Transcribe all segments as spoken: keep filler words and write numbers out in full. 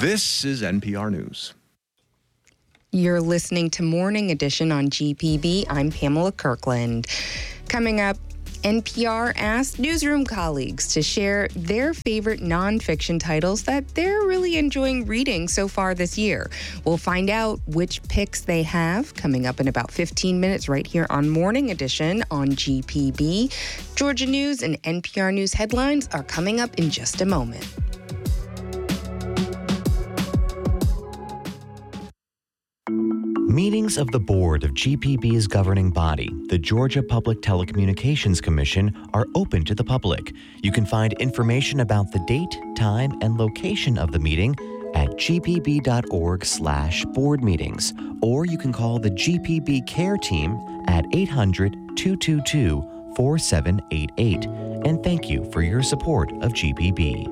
This is N P R News. You're listening to Morning Edition on G P B. I'm Pamela Kirkland. Coming up, N P R asked newsroom colleagues to share their favorite nonfiction titles that they're really enjoying reading so far this year. We'll find out which picks they have coming up in about fifteen minutes right here on Morning Edition on G P B. Georgia News and N P R News headlines are coming up in just a moment. Meetings of the board of G P B's governing body, the Georgia Public Telecommunications Commission, are open to the public. You can find information about the date, time, and location of the meeting at g p b dot org slash board meetings, or you can call the G P B Care Team at eight hundred, two two two, four seven eight eight. And thank you for your support of G P B.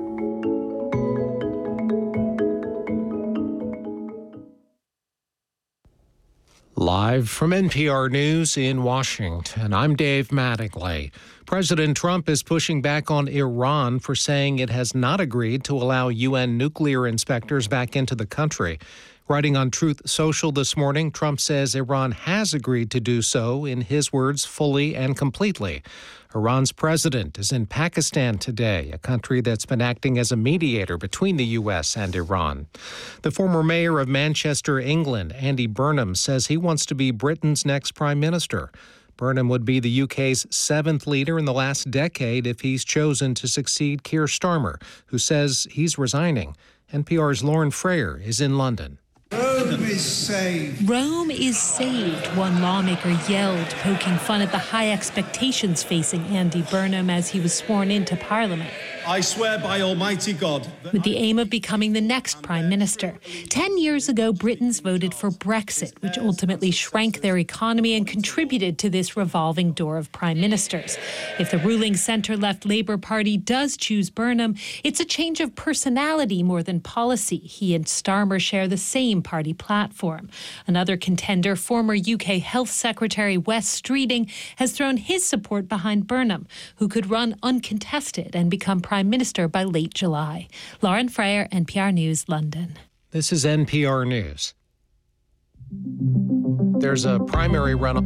Live from N P R News in Washington, I'm Dave Mattingly. President Trump is pushing back on Iran for saying it has not agreed to allow U N nuclear inspectors back into the country. Writing on Truth Social this morning, Trump says Iran has agreed to do so, in his words, fully and completely. Iran's president is in Pakistan today, a country that's been acting as a mediator between the U S and Iran. The former mayor of Manchester, England, Andy Burnham, says he wants to be Britain's next prime minister. Burnham would be the U K's seventh leader in the last decade if he's chosen to succeed Keir Starmer, who says he's resigning. N P R's Lauren Frayer is in London. Rome is saved. Rome is saved, one lawmaker yelled, poking fun at the high expectations facing Andy Burnham as he was sworn into Parliament. I swear by Almighty God. With the aim of becoming the next prime minister. Ten years ago, Britons voted for Brexit, which ultimately shrank their economy and contributed to this revolving door of prime ministers. If the ruling centre-left Labour Party does choose Burnham, it's a change of personality more than policy. He and Starmer share the same party platform. Another contender, former U K Health Secretary Wes Streeting, has thrown his support behind Burnham, who could run uncontested and become Prime Minister by late July. Lauren Frayer, N P R News, London. This is N P R News. There's a primary runoff.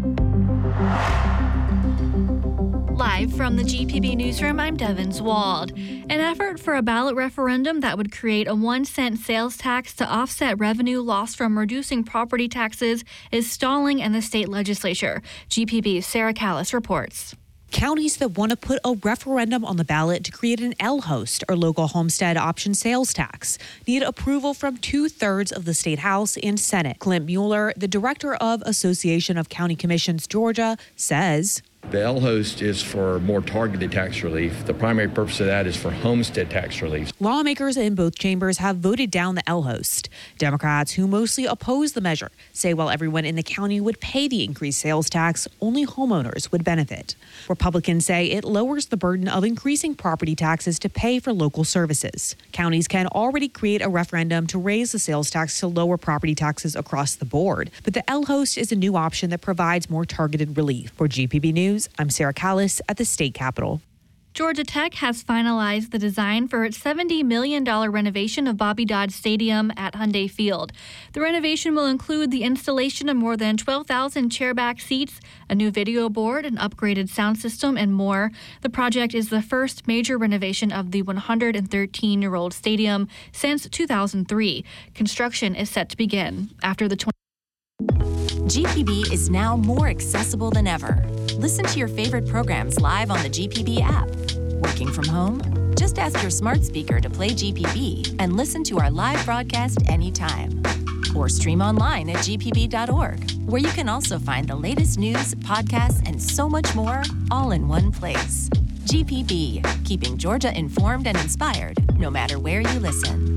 Live from the G P B newsroom, I'm Devin Zwald. An effort for a ballot referendum that would create a one-cent sales tax to offset revenue lost from reducing property taxes is stalling in the state legislature. G P B's Sarah Callis reports. Counties that want to put a referendum on the ballot to create an L HOST, or local homestead option sales tax, need approval from two-thirds of the state House and Senate. Clint Mueller, the director of Association of County Commissions Georgia, says the L HOST is for more targeted tax relief. The primary purpose of that is for homestead tax relief. Lawmakers in both chambers have voted down the L HOST. Democrats, who mostly oppose the measure, say while everyone in the county would pay the increased sales tax, only homeowners would benefit. Republicans say it lowers the burden of increasing property taxes to pay for local services. Counties can already create a referendum to raise the sales tax to lower property taxes across the board. But the L HOST is a new option that provides more targeted relief. For G P B News, I'm Sarah Callis at the state capitol. Georgia Tech has finalized the design for its seventy million dollars renovation of Bobby Dodd Stadium at Hyundai Field. The renovation will include the installation of more than twelve thousand chairback seats, a new video board, an upgraded sound system, and more. The project is the first major renovation of the one hundred thirteen-year-old stadium since two thousand three. Construction is set to begin after the twenty. G P B is now more accessible than ever. Listen to your favorite programs live on the G P B app. Working from home? Just ask your smart speaker to play G P B and listen to our live broadcast anytime. Or stream online at g p b dot org, where you can also find the latest news, podcasts, and so much more, all in one place. G P B, keeping Georgia informed and inspired, no matter where you listen.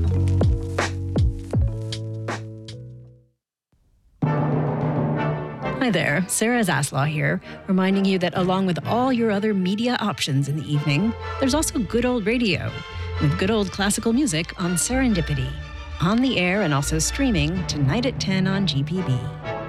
Hi there, Sarah Zaslaw here, reminding you that along with all your other media options in the evening, there's also good old radio, with good old classical music on Serendipity. On the air and also streaming tonight at ten on G P B.